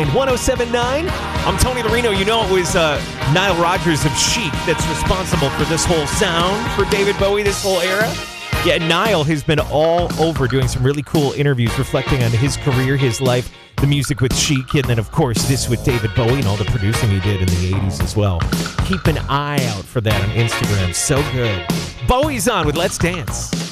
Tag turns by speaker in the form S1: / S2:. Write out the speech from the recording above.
S1: 1079. I'm Tony the Reno. You know it was Nile Rodgers of Chic that's responsible for this whole sound for David Bowie, this whole era. Yeah, Nile has been all over doing some really cool interviews reflecting on his career, his life, the music with Chic, and then, of course, this with David Bowie and all the producing he did in the 80s as well. Keep an eye out for that on Instagram. So good. Bowie's on with Let's Dance.